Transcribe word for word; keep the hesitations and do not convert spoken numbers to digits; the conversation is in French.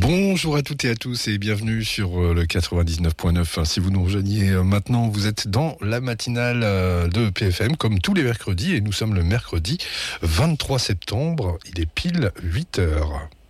Bonjour à toutes et à tous et bienvenue sur le quatre-vingt-dix-neuf point neuf. Si vous nous rejoignez maintenant, vous êtes dans la matinale de P F M comme tous les mercredis et nous sommes le mercredi vingt-trois septembre, il est pile huit heures.